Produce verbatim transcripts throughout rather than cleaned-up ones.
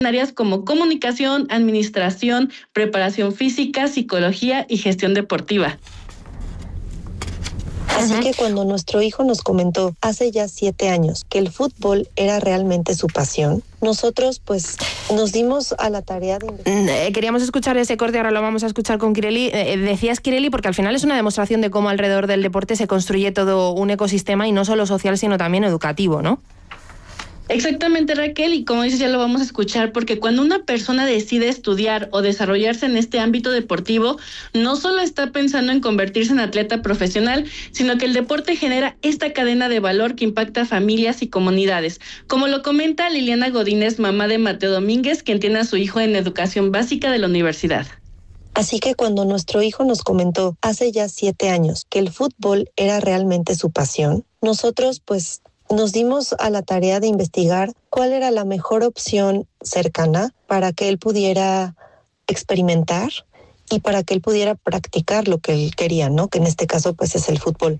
en áreas como comunicación, administración, preparación física, psicología y gestión deportiva. Así que cuando nuestro hijo nos comentó hace ya siete años que el fútbol era realmente su pasión, nosotros pues nos dimos a la tarea de... Eh, queríamos escuchar ese corte, ahora lo vamos a escuchar con Kireli. Eh, decías, Kireli, porque al final es una demostración de cómo alrededor del deporte se construye todo un ecosistema y no solo social, sino también educativo, ¿no? Exactamente, Raquel, y como dices, ya lo vamos a escuchar, porque cuando una persona decide estudiar o desarrollarse en este ámbito deportivo, no solo está pensando en convertirse en atleta profesional, sino que el deporte genera esta cadena de valor que impacta a familias y comunidades. Como lo comenta Liliana Godínez, mamá de Mateo Domínguez, quien tiene a su hijo en educación básica de la universidad. Así que cuando nuestro hijo nos comentó hace ya siete años que el fútbol era realmente su pasión, nosotros pues... nos dimos a la tarea de investigar cuál era la mejor opción cercana para que él pudiera experimentar y para que él pudiera practicar lo que él quería, ¿no? Que en este caso, pues, es el fútbol.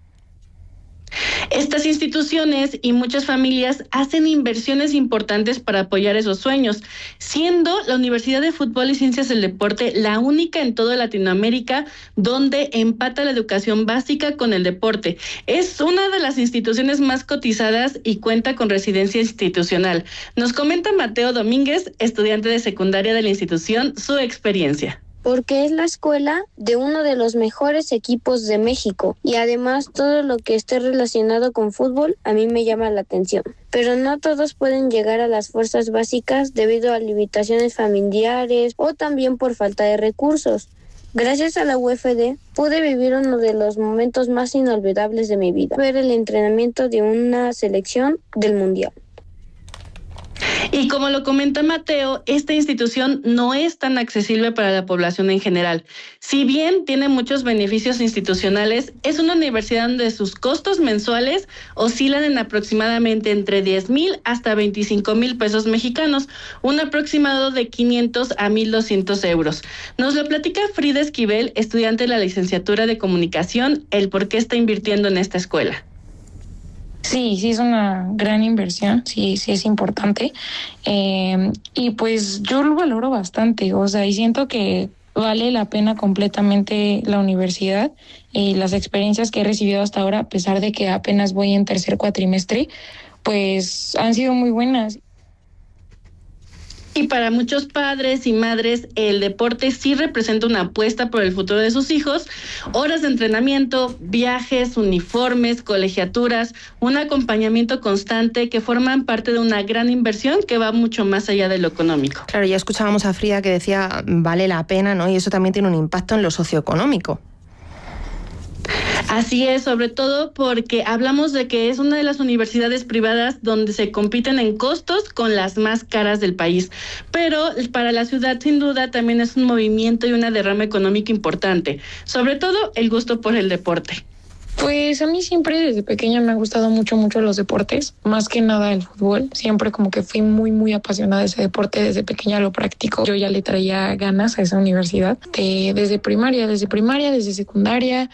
Estas instituciones y muchas familias hacen inversiones importantes para apoyar esos sueños, siendo la Universidad de Fútbol y Ciencias del Deporte la única en toda Latinoamérica donde empata la educación básica con el deporte. Es una de las instituciones más cotizadas y cuenta con residencia institucional. Nos comenta Mateo Domínguez, estudiante de secundaria de la institución, su experiencia. Porque es la escuela de uno de los mejores equipos de México y además todo lo que esté relacionado con fútbol a mí me llama la atención. Pero no todos pueden llegar a las fuerzas básicas debido a limitaciones familiares o también por falta de recursos. Gracias a la U F D pude vivir uno de los momentos más inolvidables de mi vida, ver el entrenamiento de una selección del Mundial. Y como lo comenta Mateo, esta institución no es tan accesible para la población en general. Si bien tiene muchos beneficios institucionales, es una universidad donde sus costos mensuales oscilan en aproximadamente entre diez mil hasta veinticinco mil pesos mexicanos, un aproximado de quinientos a mil doscientos euros. Nos lo platica Frida Esquivel, estudiante de la licenciatura de comunicación, el por qué está invirtiendo en esta escuela. Sí, sí es una gran inversión, sí, sí es importante. Eh, y pues yo lo valoro bastante, o sea, y siento que vale la pena completamente la universidad y las experiencias que he recibido hasta ahora, a pesar de que apenas voy en tercer cuatrimestre, pues han sido muy buenas. Y para muchos padres y madres, el deporte sí representa una apuesta por el futuro de sus hijos. Horas de entrenamiento, viajes, uniformes, colegiaturas, un acompañamiento constante que forman parte de una gran inversión que va mucho más allá de lo económico. Claro, ya escuchábamos a Frida que decía vale la pena, ¿no? Y eso también tiene un impacto en lo socioeconómico. Así es, sobre todo porque hablamos de que es una de las universidades privadas donde se compiten en costos con las más caras del país, pero para la ciudad sin duda también es un movimiento y una derrama económica importante, sobre todo el gusto por el deporte. Pues a mí siempre desde pequeña me han gustado mucho, mucho los deportes, más que nada el fútbol. Siempre como que fui muy, muy apasionada de ese deporte, desde pequeña lo practico. Yo ya le traía ganas a esa universidad, de, desde primaria, desde primaria, desde secundaria.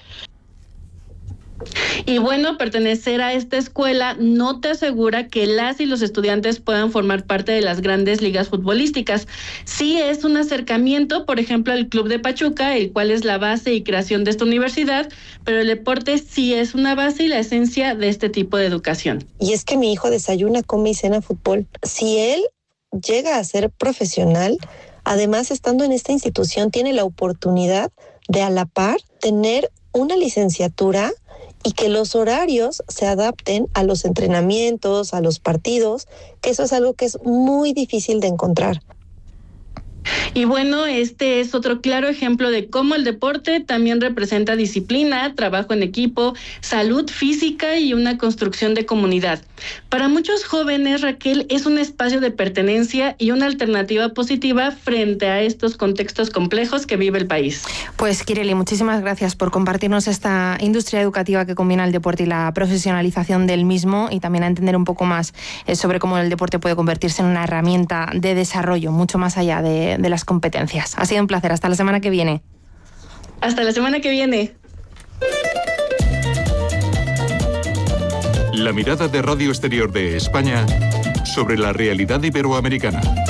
Y bueno, pertenecer a esta escuela no te asegura que las y los estudiantes puedan formar parte de las grandes ligas futbolísticas. Sí es un acercamiento, por ejemplo, al Club de Pachuca, el cual es la base y creación de esta universidad, pero el deporte sí es una base y la esencia de este tipo de educación. Y es que mi hijo desayuna, come y cena fútbol. Si él llega a ser profesional, además estando en esta institución, tiene la oportunidad de a la par tener una licenciatura y que los horarios se adapten a los entrenamientos, a los partidos, que eso es algo que es muy difícil de encontrar. Y bueno, este es otro claro ejemplo de cómo el deporte también representa disciplina, trabajo en equipo, salud física y una construcción de comunidad. Para muchos jóvenes, Raquel, es un espacio de pertenencia y una alternativa positiva frente a estos contextos complejos que vive el país. Pues Kireli, muchísimas gracias por compartirnos esta industria educativa que combina el deporte y la profesionalización del mismo, y también a entender un poco más sobre cómo el deporte puede convertirse en una herramienta de desarrollo mucho más allá de de las competencias. Ha sido un placer. Hasta la semana que viene. Hasta la semana que viene. La mirada de Radio Exterior de España sobre la realidad iberoamericana.